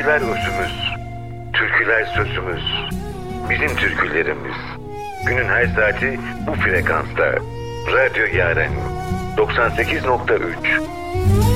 Türküler özümüz, türküler sözümüz, bizim türkülerimiz. Günün her saati bu frekansta. Radyo Yaren 98.3.